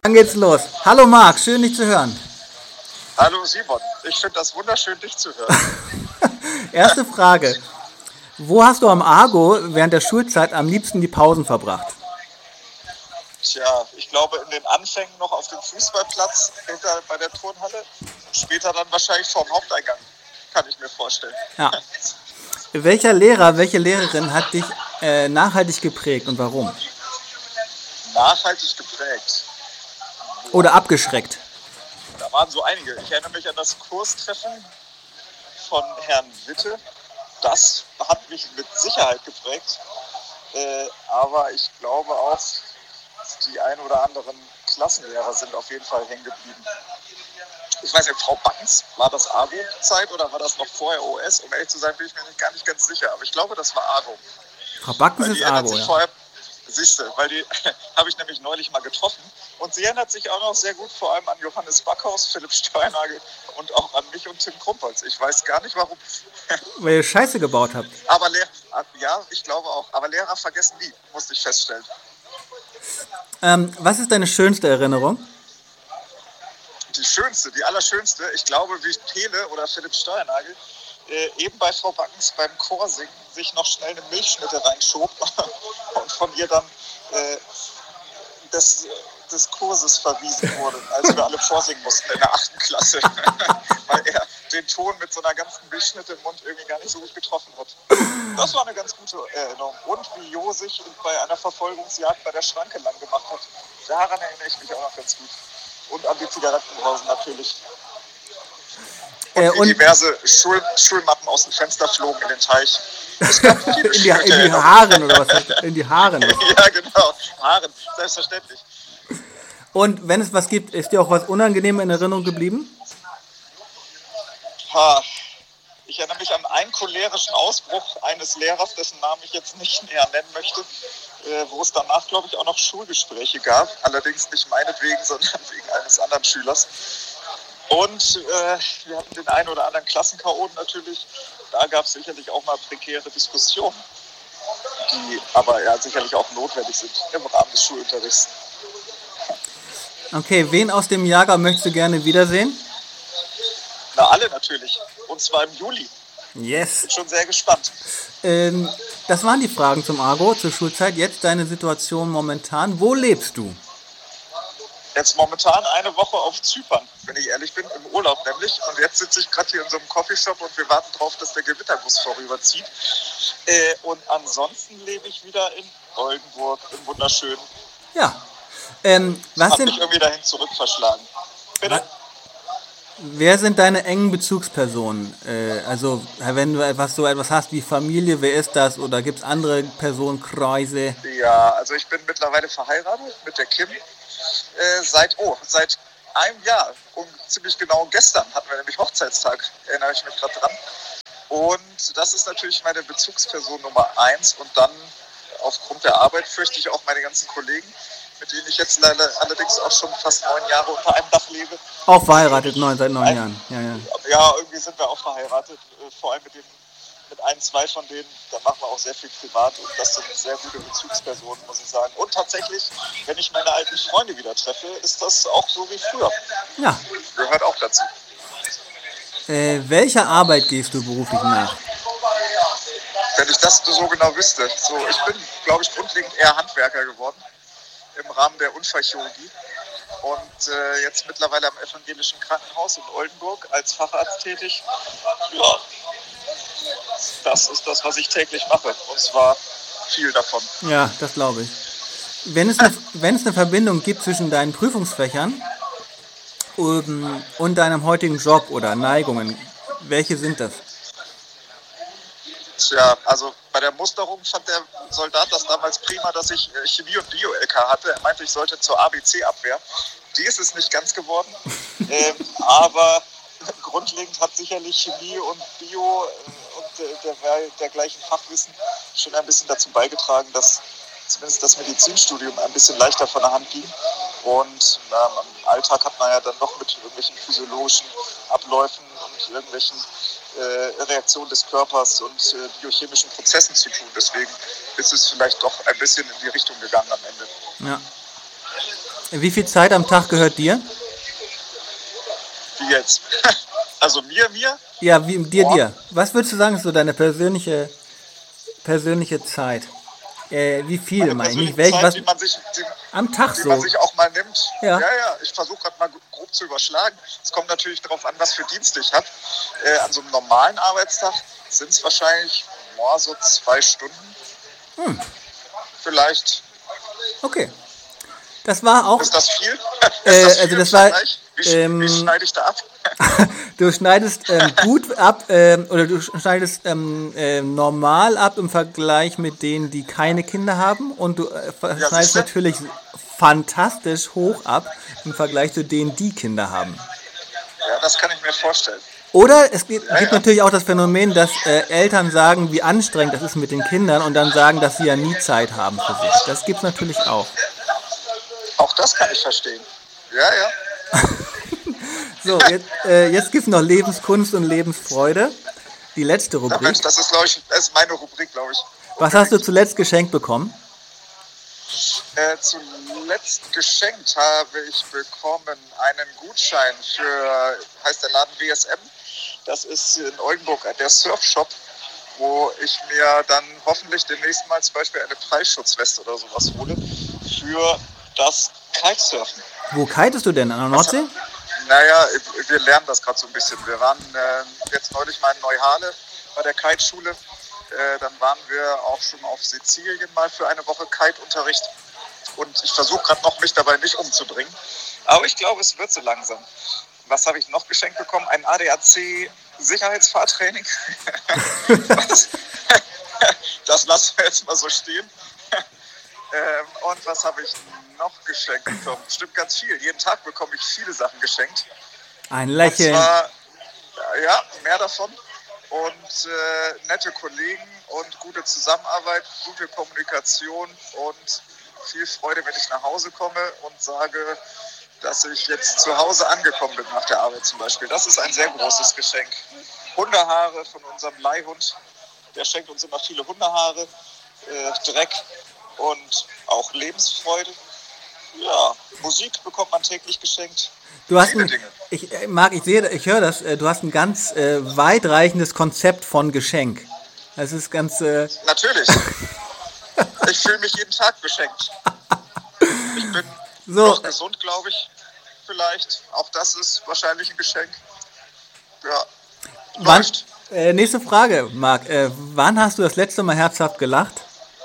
Dann geht's los. Hallo Marc, schön dich zu hören. Hallo Simon, ich finde das wunderschön, dich zu hören. Erste Frage. Wo hast du am Argo während der Schulzeit am liebsten die Pausen verbracht? Tja, ich glaube in den Anfängen noch auf dem Fußballplatz hinter bei der Turnhalle, später dann wahrscheinlich vorm Haupteingang, kann ich mir vorstellen. Ja. Welcher Lehrer, welche Lehrerin hat dich nachhaltig geprägt und warum? Nachhaltig geprägt. Oder abgeschreckt? Da waren so einige. Ich erinnere mich an das Kurstreffen von Herrn Witte. Das hat mich mit Sicherheit geprägt. Aber ich glaube auch, die ein oder anderen Klassenlehrer sind auf jeden Fall hängen geblieben. Ich weiß nicht, Frau Backens, war das Argo-Zeit oder war das noch vorher OS? Um ehrlich zu sein, bin ich mir gar nicht ganz sicher. Aber ich glaube, das war Argo. Frau Backens ist Argo, ja. Siehste, weil die habe ich nämlich neulich mal getroffen. Und sie erinnert sich auch noch sehr gut vor allem an Johannes Backhaus, Philipp Steinhagel und auch an mich und Tim Krumpholz. Ich weiß gar nicht, warum. Weil ihr Scheiße gebaut habt. Aber ja, ich glaube auch. Aber Lehrer vergessen nie, musste ich feststellen. Was ist deine schönste Erinnerung? Die schönste, die allerschönste, ich glaube, wie Pele oder Philipp Steinhagel eben bei Frau Backens beim Chorsingen sich noch schnell eine Milchschnitte reinschob und von ihr dann des Kurses verwiesen wurde, als wir alle vorsingen mussten in der 8. Klasse, weil er den Ton mit so einer ganzen Milchschnitte im Mund irgendwie gar nicht so gut getroffen hat. Das war eine ganz gute Erinnerung. Und wie Jo sich bei einer Verfolgungsjagd bei der Schranke lang gemacht hat, daran erinnere ich mich auch noch ganz gut. Und an die Zigarettenpausen natürlich. Und diverse Schulmappen aus dem Fenster flogen in den Teich. Es gab viele in die Haaren oder was? In die Haaren. Ja, genau. Haaren, selbstverständlich. Und wenn es was gibt, ist dir auch was Unangenehmes in Erinnerung geblieben? Ich erinnere mich an einen cholerischen Ausbruch eines Lehrers, dessen Namen ich jetzt nicht näher nennen möchte, wo es danach, glaube ich, auch noch Schulgespräche gab. Allerdings nicht meinetwegen, sondern wegen eines anderen Schülers. Und wir hatten den einen oder anderen Klassenchaoten natürlich. Da gab es sicherlich auch mal prekäre Diskussionen, die aber ja sicherlich auch notwendig sind im Rahmen des Schulunterrichts. Okay, wen aus dem Jahrgang möchtest du gerne wiedersehen? Na, alle natürlich. Und zwar im Juli. Yes. Bin schon sehr gespannt. Das waren die Fragen zum Argo, zur Schulzeit. Jetzt deine Situation momentan. Wo lebst du? Jetzt momentan eine Woche auf Zypern, wenn ich ehrlich bin, im Urlaub nämlich. Und jetzt sitze ich gerade hier in so einem Coffeeshop und wir warten drauf, dass der Gewitterbus vorüberzieht. Und ansonsten lebe ich wieder in Oldenburg, im wunderschönen. Ja. Was mich irgendwie dahin zurückverschlagen. Bitte? Wer sind deine engen Bezugspersonen? Also, wenn du so etwas hast wie Familie, wer ist das? Oder gibt es andere Personenkreise? Ja, also ich bin mittlerweile verheiratet mit der Kim. Seit einem Jahr, ziemlich genau gestern, hatten wir nämlich Hochzeitstag, erinnere ich mich gerade dran. Und das ist natürlich meine Bezugsperson Nummer 1. Und dann aufgrund der Arbeit fürchte ich auch meine ganzen Kollegen, mit denen ich jetzt leider allerdings auch schon fast 9 Jahre unter einem Dach lebe. Auch verheiratet, seit 9 Jahren. Ja, irgendwie sind wir auch verheiratet, vor allem mit 1, 2 von denen, da machen wir auch sehr viel privat und das sind sehr gute Bezugspersonen, muss ich sagen. Und tatsächlich, wenn ich meine alten Freunde wieder treffe, ist das auch so wie früher. Ja. Gehört auch dazu. Welcher Arbeit gehst du beruflich nach? Wenn ich das so genau wüsste. Ich bin, glaube ich, grundlegend eher Handwerker geworden im Rahmen der Unfallchirurgie. Und jetzt mittlerweile am Evangelischen Krankenhaus in Oldenburg als Facharzt tätig. Ja, das ist das, was ich täglich mache. Und zwar viel davon. Ja, das glaube ich. Wenn es eine Verbindung gibt zwischen deinen Prüfungsfächern und deinem heutigen Job oder Neigungen, welche sind das? Tja, also bei der Musterung fand der Soldat das damals prima, dass ich Chemie- und Bio-LK hatte. Er meinte, ich sollte zur ABC-Abwehr. Die ist es nicht ganz geworden. Aber grundlegend hat sicherlich Chemie und Bio und dergleichen Fachwissen schon ein bisschen dazu beigetragen, dass zumindest das Medizinstudium ein bisschen leichter von der Hand ging. Und im Alltag hat man ja dann doch mit irgendwelchen physiologischen Abläufen und irgendwelchen Reaktionen des Körpers und biochemischen Prozessen zu tun. Deswegen ist es vielleicht doch ein bisschen in die Richtung gegangen am Ende. Ja. Wie viel Zeit am Tag gehört dir? Wie jetzt? Also mir? Ja, wie dir, Boah, dir. Was würdest du sagen, ist so deine persönliche Zeit? Wie viel, meine meine ich? Nicht persönliche welch, Zeit, was die, am Tag die man so. sich auch mal nimmt. Ja. Ja, ich versuche gerade mal grob zu überschlagen. Es kommt natürlich darauf an, was für Dienst ich habe. An so einem normalen Arbeitstag sind es wahrscheinlich so 2 Stunden. Vielleicht. Okay. Das war auch, Ist das viel? Ist das also viel im das war, Vergleich? Wie ähm, schneide ich da ab? du schneidest gut ab, oder du schneidest normal ab im Vergleich mit denen, die keine Kinder haben, und du Ja, schneidest siehst du? natürlich fantastisch hoch ab im Vergleich zu denen, die Kinder haben. Ja, das kann ich mir vorstellen. Oder es gibt, Ja, gibt ja. natürlich auch das Phänomen, dass Eltern sagen, wie anstrengend das ist mit den Kindern, und dann sagen, dass sie ja nie Zeit haben für sich. Das gibt's natürlich auch. Auch das kann ich verstehen. Ja. So, jetzt gibt's noch Lebenskunst und Lebensfreude. Die letzte Na Rubrik. Mensch, das ist, glaube ich, das ist meine Rubrik, glaube ich. Was hast du Unbedingt. zuletzt geschenkt bekommen? Zuletzt geschenkt habe ich bekommen einen Gutschein für, heißt der Laden WSM. Das ist in Oldenburg der Surfshop, wo ich mir dann hoffentlich demnächst mal zum Beispiel eine Preisschutzweste oder sowas hole für das Kitesurfen. Wo kitest du denn? An der Was, Nordsee? naja, wir lernen das gerade so ein bisschen. Wir waren jetzt neulich mal in Neuhale bei der Kiteschule. Dann waren wir auch schon auf Sizilien mal für eine Woche Kite-Unterricht. Und ich versuche gerade noch, mich dabei nicht umzubringen. Aber ich glaube, es wird so langsam. Was habe ich noch geschenkt bekommen? Ein ADAC-Sicherheitsfahrtraining. Das lassen wir jetzt mal so stehen. Und was habe ich noch geschenkt bekommen? Stimmt, ganz viel. Jeden Tag bekomme ich viele Sachen geschenkt. Ein Und Lächeln. zwar, ja, mehr davon. Und nette Kollegen und gute Zusammenarbeit, gute Kommunikation und viel Freude, wenn ich nach Hause komme und sage, dass ich jetzt zu Hause angekommen bin nach der Arbeit zum Beispiel. Das ist ein sehr großes Geschenk. Hundehaare von unserem Leihhund. Der schenkt uns immer viele Hundehaare, Dreck und auch Lebensfreude. Ja, Musik bekommt man täglich geschenkt. Du hast Viele ein, Dinge. ich höre das, du hast ein ganz weitreichendes Konzept von Geschenk. Das ist ganz, Natürlich. Ich fühle mich jeden Tag beschenkt. Ich bin so, noch gesund, glaube ich. Vielleicht. Auch das ist wahrscheinlich ein Geschenk. Ja, wann, läuft. nächste Frage, Marc. Wann hast du das letzte Mal herzhaft gelacht?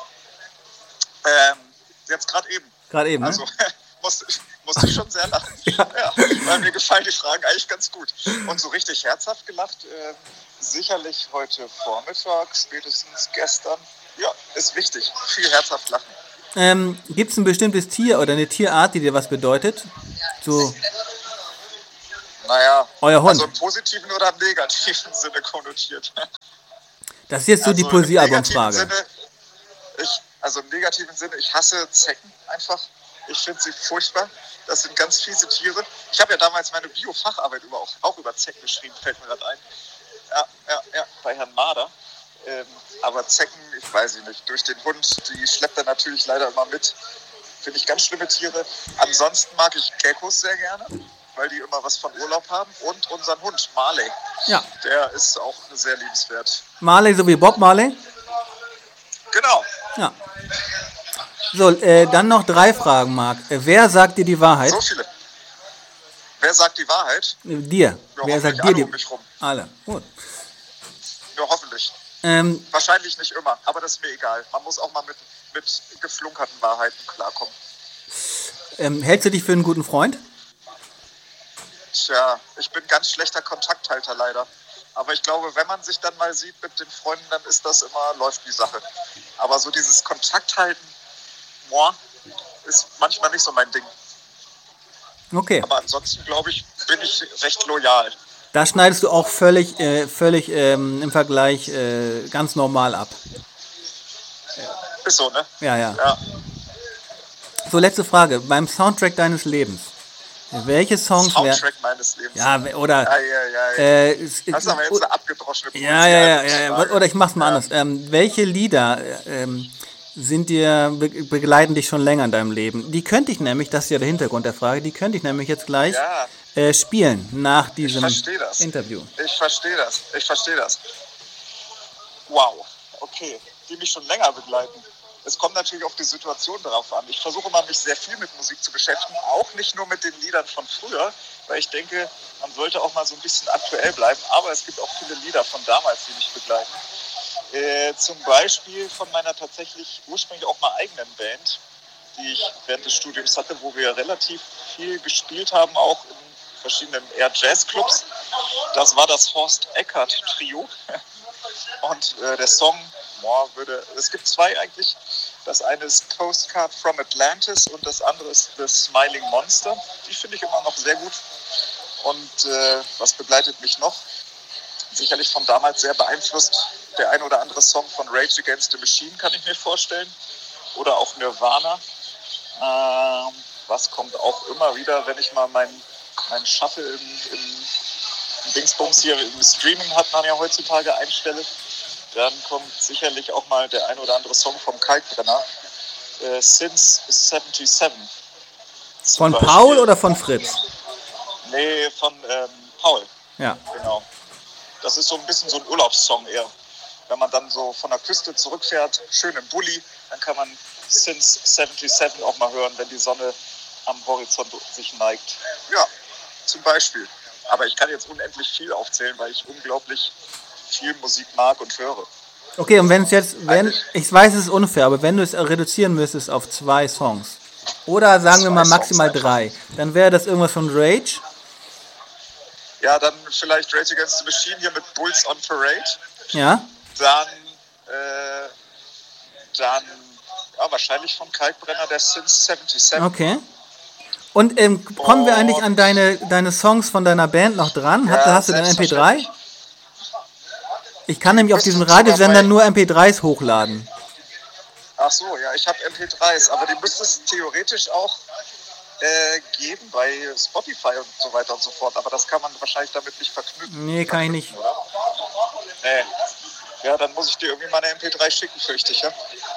Jetzt gerade eben. Gerade eben, ne? Also musste ich schon sehr lachen. Ja, weil mir gefallen die Fragen eigentlich ganz gut. Und so richtig herzhaft gelacht, sicherlich heute Vormittag, spätestens gestern. Ja, ist wichtig. Viel herzhaft lachen. Gibt es ein bestimmtes Tier oder eine Tierart, die dir was bedeutet? So, Naja, euer Hund. also im positiven oder im negativen Sinne konnotiert. Das ist jetzt so die Also im negativen Poesiealbumfrage. Sinne, im negativen Sinne, ich hasse Zecken einfach. Ich finde sie furchtbar. Das sind ganz fiese Tiere. Ich habe ja damals meine Bio-Facharbeit auch über Zecken geschrieben, fällt mir gerade ein. Ja, bei Herrn Mader. Aber Zecken, ich weiß nicht, durch den Hund, die schleppt er natürlich leider immer mit. Finde ich ganz schlimme Tiere. Ansonsten mag ich Geckos sehr gerne, weil die immer was von Urlaub haben. Und unseren Hund, Marley. Ja. Der ist auch sehr liebenswert. Marley, so wie Bob Marley? Genau. Ja. So, dann noch 3 Fragen, Marc. Wer sagt dir die Wahrheit? So viele. Wer sagt die Wahrheit? Dir. Ja, Wer sagt hoffentlich dir alle die? um mich rum. Alle. Gut. Ja, hoffentlich. Wahrscheinlich nicht immer, aber das ist mir egal. Man muss auch mal mit geflunkerten Wahrheiten klarkommen. Hältst du dich für einen guten Freund? Tja, ich bin ganz schlechter Kontakthalter leider. Aber ich glaube, wenn man sich dann mal sieht mit den Freunden, dann ist das immer, läuft die Sache. Aber so dieses Kontakthalten, ist manchmal nicht so mein Ding. Okay. Aber ansonsten, glaube ich, bin ich recht loyal. Da schneidest du auch völlig im Vergleich ganz normal ab. Ist so, ne? Ja. So, letzte Frage. Beim Soundtrack deines Lebens. Welche Songs Soundtrack meines Lebens. Ja, oder... Ja. Das ist aber jetzt eine abgedroschene Poesie. Ja. Oder ich mach's mal anders. Welche Lieder begleiten dich schon länger in deinem Leben. Die könnte ich nämlich, das ist ja der Hintergrund der Frage, die könnte ich nämlich jetzt gleich spielen nach diesem Interview. Ich verstehe das. Wow, okay. Die mich schon länger begleiten. Es kommt natürlich auf die Situation darauf an. Ich versuche immer, mich sehr viel mit Musik zu beschäftigen, auch nicht nur mit den Liedern von früher, weil ich denke, man sollte auch mal so ein bisschen aktuell bleiben, aber es gibt auch viele Lieder von damals, die mich begleiten. Zum Beispiel von meiner tatsächlich ursprünglich auch mal eigenen Band, die ich während des Studiums hatte, wo wir relativ viel gespielt haben, auch in verschiedenen eher Jazzclubs. Das war das Horst Eckert Trio. Und der Song, es gibt zwei eigentlich. Das eine ist Postcard from Atlantis und das andere ist The Smiling Monster. Die finde ich immer noch sehr gut. Und was begleitet mich noch? Sicherlich von damals sehr beeinflusst. Der ein oder andere Song von Rage Against the Machine kann ich mir vorstellen. Oder auch Nirvana. Was kommt auch immer wieder, wenn ich mal meinen Shuffle im Dingsbums hier im Streaming hat man ja heutzutage einstelle. Dann kommt sicherlich auch mal der ein oder andere Song vom Kalkbrenner. Since 77. Von Paul oder von Fritz? Nee, von Paul. Ja. Genau. Das ist so ein bisschen so ein Urlaubssong eher. Wenn man dann so von der Küste zurückfährt, schön im Bulli, dann kann man Since 77 auch mal hören, wenn die Sonne am Horizont sich neigt. Ja, zum Beispiel. Aber ich kann jetzt unendlich viel aufzählen, weil ich unglaublich viel Musik mag und höre. Okay, und ich weiß, es ist unfair, aber wenn du es reduzieren müsstest auf 2 Songs, oder sagen wir mal maximal 3, dann wäre das irgendwas von Rage? Ja, dann vielleicht Rage Against the Machine hier mit Bulls on Parade. Ja. Dann wahrscheinlich von Kalkbrenner der Since 77. Okay. Und kommen wir eigentlich an deine Songs von deiner Band noch dran? Hast du den MP3? Ich kann nämlich auf diesem Radiosender nur MP3s hochladen. Ach so, ja, ich habe MP3s, aber die müsste es theoretisch auch geben bei Spotify und so weiter und so fort. Aber das kann man wahrscheinlich damit nicht verknüpfen. Nee, kann ich nicht. Oder? Nee. Ja, dann muss ich dir irgendwie meine MP3 schicken, fürchte ich, ja?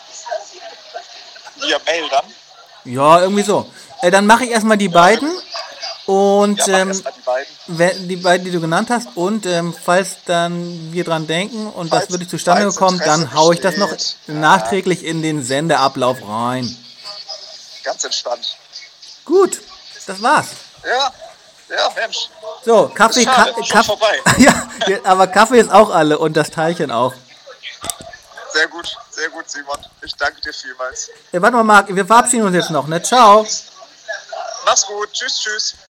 Via Mail dann? Ja, irgendwie so. Dann mache ich erstmal die beiden. Und die beiden, die du genannt hast. Und falls dann wir dran denken und das wirklich zustande gekommen, dann haue ich das noch nachträglich in den Sendeablauf rein. Ganz entspannt. Gut, das war's. Ja, Mensch. So, Kaffee, Kaffee vorbei. Ja, aber Kaffee ist auch alle und das Teilchen auch. Sehr gut, Simon. Ich danke dir vielmals. Warte mal, Marc, wir verabschieden uns jetzt noch, ne? Ciao. Mach's gut. Tschüss.